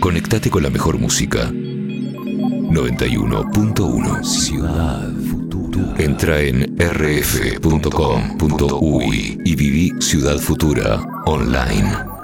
Conectate con la mejor música. 91.1 Ciudad Futura. Entra en rf.com.uy y viví Ciudad Futura online.